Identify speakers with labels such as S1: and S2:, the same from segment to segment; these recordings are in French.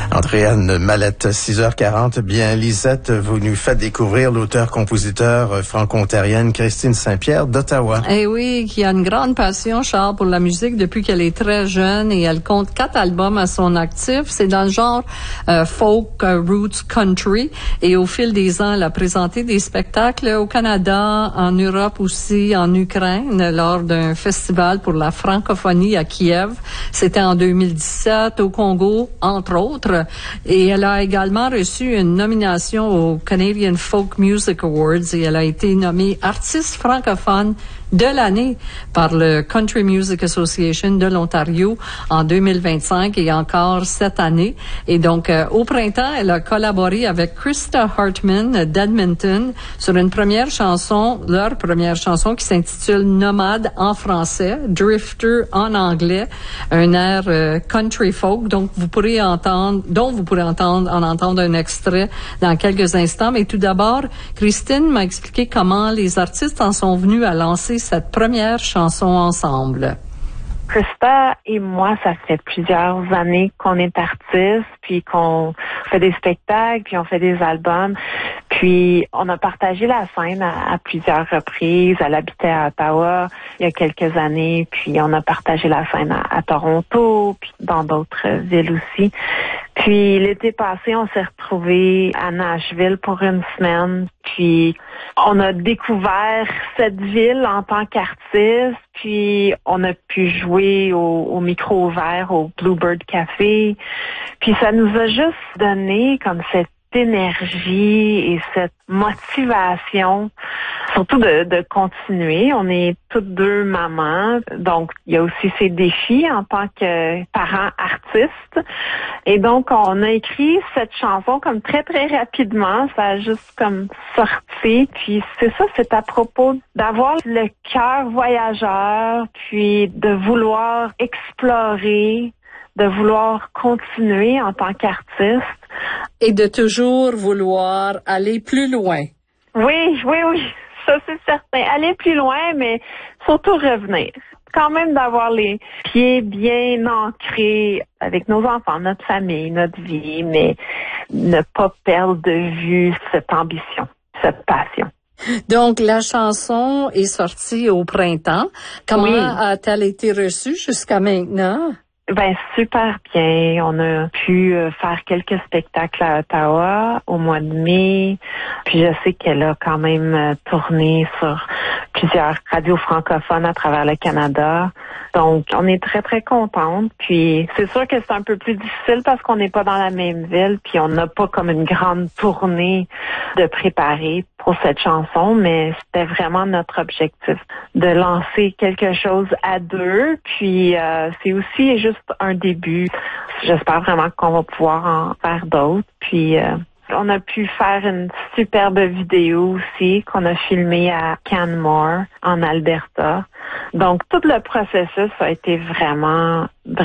S1: Andréane Mallette, 6h40. Bien, Lisette, vous nous faites découvrir l'auteur-compositeur franco-ontarienne Christine Saint-Pierre d'Ottawa.
S2: Eh oui, qui a une grande passion, Charles, pour la musique depuis qu'elle est très jeune et elle compte 4 albums à son actif. C'est dans le genre folk, roots, country. Et au fil des ans, elle a présenté des spectacles au Canada, en Europe aussi, en Ukraine, lors d'un festival pour la francophonie à Kiev. C'était en 2017, au Congo, entre autres. Et elle a également reçu une nomination au Canadian Folk Music Awards et elle a été nommée artiste francophone de l'année par le Country Music Association de l'Ontario en 2025 et encore cette année. Et donc, au printemps, elle a collaboré avec Krista Hartman d'Edmonton sur leur première chanson qui s'intitule Nomade en français, Drifter en anglais, un air country folk. Donc, vous pourrez entendre un extrait dans quelques instants. Mais tout d'abord, Christine m'a expliqué comment les artistes en sont venus à lancer cette première chanson ensemble.
S3: Krista et moi, ça fait plusieurs années qu'on est artistes, puis qu'on fait des spectacles, puis on fait des albums. Puis on a partagé la scène à plusieurs reprises. Elle habitait à Ottawa il y a quelques années, puis on a partagé la scène à Toronto, puis dans d'autres villes aussi. Puis l'été passé, on s'est retrouvés à Nashville pour une semaine. Puis on a découvert cette ville en tant qu'artiste. Puis on a pu jouer au micro ouvert au Bluebird Café. Puis ça nous a juste donné comme cette énergie et cette motivation, surtout de continuer. On est toutes deux mamans, donc il y a aussi ces défis en tant que parents artistes. Et donc, on a écrit cette chanson comme très, très rapidement. Ça a juste comme sorti. Puis c'est ça, c'est à propos d'avoir le cœur voyageur, puis de vouloir explorer, de vouloir continuer en tant qu'artiste.
S2: Et de toujours vouloir aller plus loin.
S3: Oui, ça c'est certain. Aller plus loin, mais surtout revenir. Quand même d'avoir les pieds bien ancrés avec nos enfants, notre famille, notre vie, mais ne pas perdre de vue cette ambition, cette passion.
S2: Donc, la chanson est sortie au printemps. Comment a-t-elle été reçue jusqu'à maintenant?
S3: Ben super bien. On a pu faire quelques spectacles à Ottawa au mois de mai. Puis je sais qu'elle a quand même tourné sur plusieurs radios francophones à travers le Canada. Donc on est très très contente. Puis c'est sûr que c'est un peu plus difficile parce qu'on n'est pas dans la même ville. Puis on n'a pas comme une grande tournée de préparer pour cette chanson. Mais c'était vraiment notre objectif de lancer quelque chose à deux. Puis c'est aussi juste un début. J'espère vraiment qu'on va pouvoir en faire d'autres. Puis on a pu faire une superbe vidéo aussi qu'on a filmée à Canmore en Alberta. Donc tout le processus a été vraiment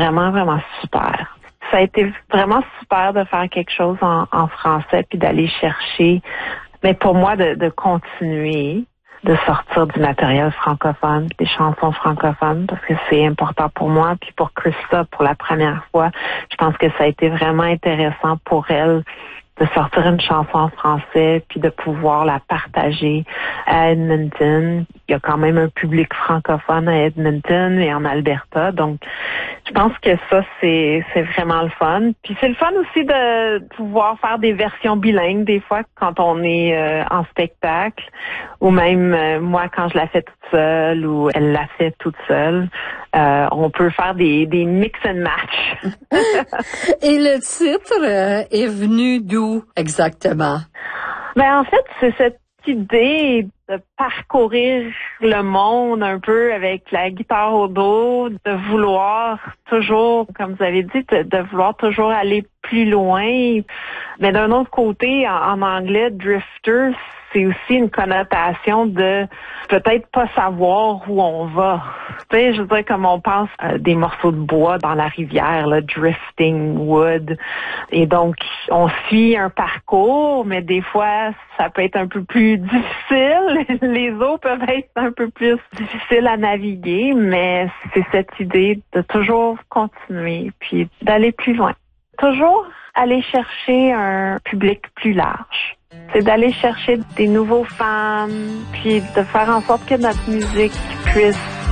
S3: super. Ça a été vraiment super de faire quelque chose en français puis d'aller chercher, mais pour moi de continuer, de sortir du matériel francophone, des chansons francophones, parce que c'est important pour moi, puis pour Krista, pour la première fois. Je pense que ça a été vraiment intéressant pour elle de sortir une chanson en français, puis de pouvoir la partager à Edmonton. Il y a quand même un public francophone à Edmonton et en Alberta, donc je pense que ça, c'est vraiment le fun. Puis c'est le fun aussi de pouvoir faire des versions bilingues des fois quand on est en spectacle, ou même moi quand je la fais toute seule ou elle la fait toute seule. On peut faire des mix and match.
S2: Et le titre est venu d'où exactement?
S3: Ben en fait, c'est cette idée de parcourir le monde un peu avec la guitare au dos, de vouloir toujours, comme vous avez dit, de vouloir toujours aller plus loin. Mais d'un autre côté, en anglais, drifter, c'est aussi une connotation de peut-être pas savoir où on va. Tu sais, je veux dire, comme on pense à des morceaux de bois dans la rivière, là, drifting wood. Et donc, on suit un parcours, mais des fois, ça peut être un peu plus difficile. Les eaux peuvent être un peu plus difficiles à naviguer, mais c'est cette idée de toujours continuer, puis d'aller plus loin. Toujours aller chercher un public plus large. C'est d'aller chercher des nouveaux fans, puis de faire en sorte que notre musique puisse